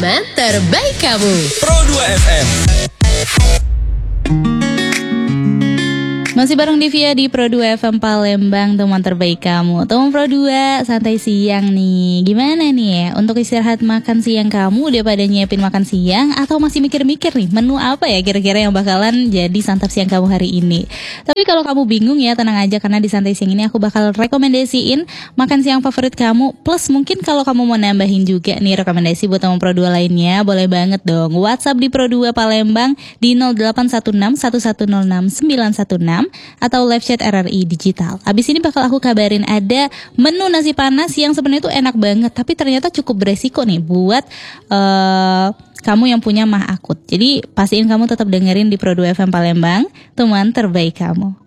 teman terbaik kamu. Pro 2 FM. Masih bareng Divya di Pro 2 FM Palembang, teman terbaik kamu. Teman Pro 2, santai siang nih. Gimana nih ya untuk istirahat makan siang kamu? Udah pada nyiapin makan siang atau masih mikir-mikir nih menu apa ya kira-kira yang bakalan jadi santap siang kamu hari ini? Tapi kalau kamu bingung ya, tenang aja karena di santai siang ini aku bakal rekomendasiin makan siang favorit kamu. Plus mungkin kalau kamu mau nambahin juga nih rekomendasi buat teman Pro 2 lainnya, boleh banget dong. WhatsApp di Pro 2 Palembang di 0816 1106 916 atau live chat RRI Digital. Abis ini bakal aku kabarin ada menu nasi panas yang sebenarnya itu enak banget, tapi ternyata cukup beresiko nih buat kamu yang punya mah akut. Jadi pastiin kamu tetap dengerin di Pro 2 FM Palembang, teman terbaik kamu.